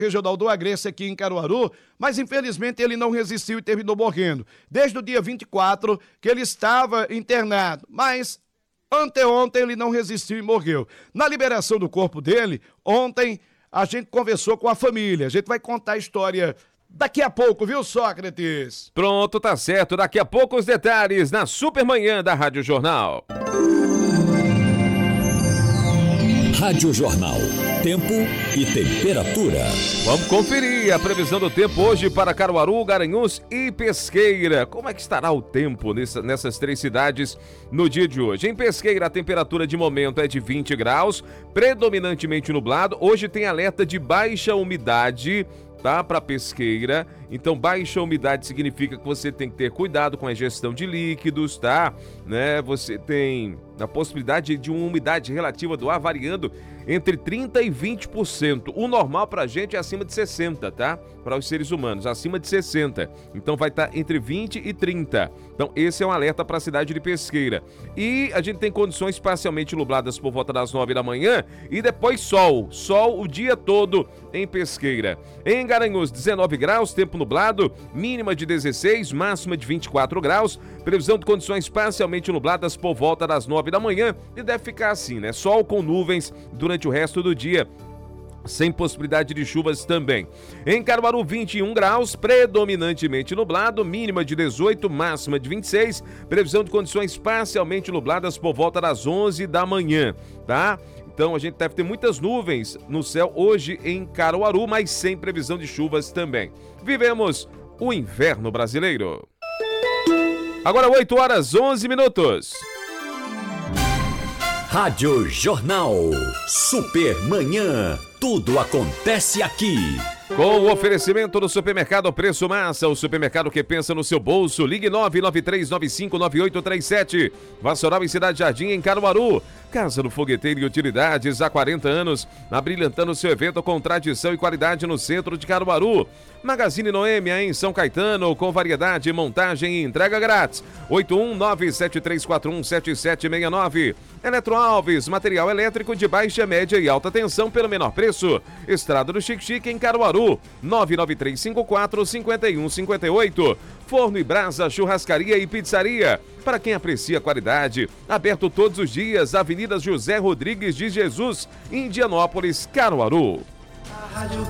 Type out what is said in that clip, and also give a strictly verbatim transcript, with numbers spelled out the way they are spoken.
regional do Agreste aqui em Caruaru, mas infelizmente ele não resistiu e terminou morrendo. Desde o dia vinte e quatro que ele estava internado, mas anteontem ele não resistiu e morreu. Na liberação do corpo dele, ontem a gente conversou com a família. A gente vai contar a história daqui a pouco, viu, Sócrates? Pronto, tá certo. Daqui a pouco os detalhes na Supermanhã da Rádio Jornal. Rádio Jornal. Tempo e temperatura. Vamos conferir a previsão do tempo hoje para Caruaru, Garanhuns e Pesqueira. Como é que estará o tempo nessa, nessas três cidades no dia de hoje? Em Pesqueira, a temperatura de momento é de vinte graus, predominantemente nublado. Hoje tem alerta de baixa umidade, tá? Para Pesqueira. Então, baixa umidade significa que você tem que ter cuidado com a ingestão de líquidos, tá? Né? Você tem a possibilidade de uma umidade relativa do ar variando entre trinta por cento e vinte por cento. O normal pra gente é acima de sessenta, tá? Para os seres humanos, acima de sessenta. Então vai estar entre vinte e trinta. Então esse é um alerta para a cidade de Pesqueira. E a gente tem condições parcialmente nubladas por volta das nove da manhã e depois sol. Sol o dia todo em Pesqueira. Em Garanhuns, dezenove graus, tempo nublado, mínima de dezesseis, máxima de vinte e quatro graus. Previsão de condições parcialmente nubladas por volta das nove da manhã e deve ficar assim, né? Sol com nuvens durante o resto do dia, sem possibilidade de chuvas também. Em Caruaru, vinte e um graus, predominantemente nublado, mínima de dezoito, máxima de vinte e seis, previsão de condições parcialmente nubladas por volta das onze da manhã, tá? Então a gente deve ter muitas nuvens no céu hoje em Caruaru, mas sem previsão de chuvas também. Vivemos o inverno brasileiro. Agora oito horas, onze minutos. Rádio Jornal. Supermanhã. Tudo acontece aqui. Com o oferecimento do Supermercado Preço Massa, o supermercado que pensa no seu bolso. Ligue nove nove três nove cinco nove oito três sete. Vassoural em Cidade Jardim, em Caruaru. Casa do Fogueteiro e Utilidades, há quarenta anos, abrilhantando seu evento com tradição e qualidade no centro de Caruaru. Magazine Noêmia, em São Caetano, com variedade, montagem e entrega grátis. oito um nove sete três quatro um sete sete seis nove. Eletro Alves, material elétrico de baixa, média e alta tensão pelo menor preço. Estrada do Chique Chique, em Caruaru. nove nove três cinco quatro cinco um cinco oito. Forno e Brasa, churrascaria e pizzaria. Para quem aprecia a qualidade, aberto todos os dias, Avenida José Rodrigues de Jesus, Indianópolis, Caruaru. A rádio